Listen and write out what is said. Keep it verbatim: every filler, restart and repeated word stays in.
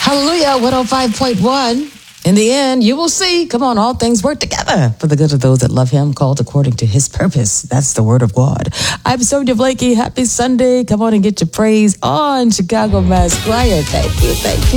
Hallelujah, one oh five point one. In the end, you will see, come on, all things work together for the good of those that love him, called according to his purpose. That's the word of God. I'm Sonia Blakey. Happy Sunday. Come on and get your praise on Chicago Mass Choir. Thank you, thank you.